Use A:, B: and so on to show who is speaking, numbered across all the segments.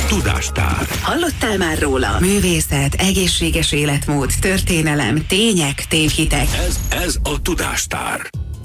A: Tudástár.
B: Hallottál már róla? Művészet, egészséges életmód, történelem, tények, tévhitek.
A: Ez a Tudástár.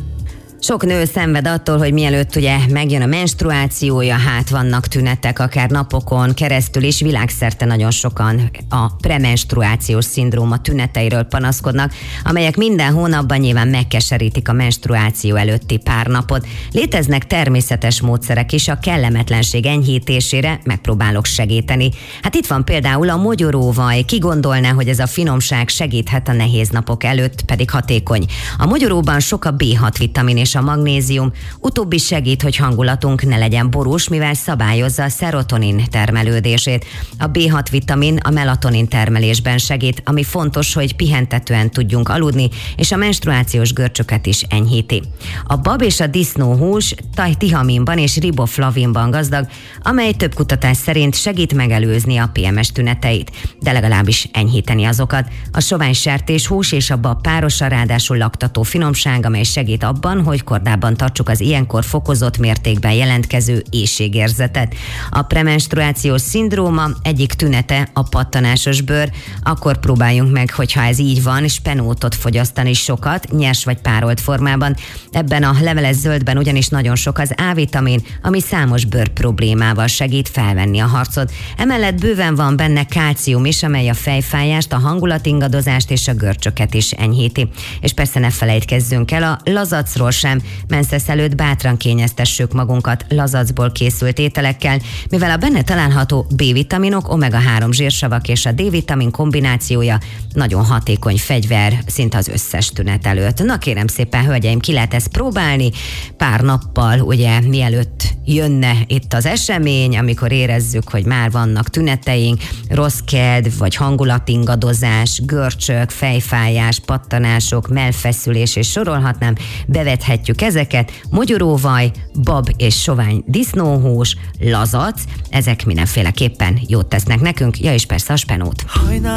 C: Sok nő szenved attól, hogy mielőtt ugye megjön a menstruációja, hát vannak tünetek, akár napokon keresztül is, világszerte nagyon sokan a premenstruációs szindróma tüneteiről panaszkodnak, amelyek minden hónapban nyilván megkeserítik a menstruáció előtti pár napot. Léteznek természetes módszerek is a kellemetlenség enyhítésére, megpróbálok segíteni. Hát itt van például a mogyoróvaj, ki gondolná, hogy ez a finomság segíthet a nehéz napok előtt, pedig hatékony. A mogyoróban sok a B6 vitamin és a magnézium, utóbbi segít, hogy hangulatunk ne legyen borús, mivel szabályozza a szerotonin termelődését. A B6 vitamin a melatonin termelésben segít, ami fontos, hogy pihentetően tudjunk aludni, és a menstruációs görcsöket is enyhíti. A bab és a disznóhús tihaminban és riboflavinban gazdag, amely több kutatás szerint segít megelőzni a PMS tüneteit, de legalábbis enyhíteni azokat. A soványsertéshús és a bab párosa ráadásul laktató finomság, amely segít abban, hogy kordában tartsuk az ilyenkor fokozott mértékben jelentkező éhségérzetet. A premenstruációs szindróma egyik tünete a pattanásos bőr, akkor próbáljunk meg, hogyha ez így van, spenótot fogyasztani sokat, nyers vagy párolt formában. Ebben a leveles zöldben ugyanis nagyon sok az A-vitamin, ami számos bőr problémával segít felvenni a harcot. Emellett bőven van benne kálcium is, amely a fejfájást, a hangulatingadozást és a görcsöket is enyhíti. És persze ne felejtkezzünk el a lazacról sem. Menszesz előtt bátran kényeztessük magunkat lazacból készült ételekkel, mivel a benne található B-vitaminok, omega-3 zsírsavak és a D-vitamin kombinációja nagyon hatékony fegyver szinte az összes tünet előtt. Na kérem szépen, hölgyeim, ki lehet ezt próbálni pár nappal, ugye mielőtt jönne itt az esemény, amikor érezzük, hogy már vannak tüneteink, rossz kedv vagy hangulatingadozás, görcsök, fejfájás, pattanások, mellfeszülés és sorolhatnám, bevethetjük ezeket, mogyoróvaj, bab és sovány disznóhús, lazac, ezek mindenféleképpen jót tesznek nekünk, ja és persze a spenót.